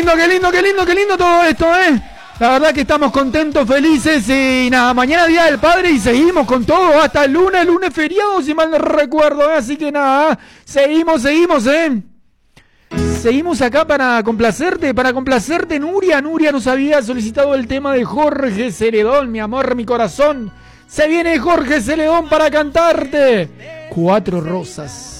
qué lindo todo esto, ¿eh? La verdad que estamos contentos, felices y nada, mañana Día del Padre y seguimos con todo hasta el lunes feriado, si mal no recuerdo, ¿eh? Así que nada, seguimos, ¿eh? Seguimos acá para complacerte, Nuria nos había solicitado el tema de Jorge Celedón, mi amor, mi corazón. Se viene Jorge Celedón para cantarte 4 rosas.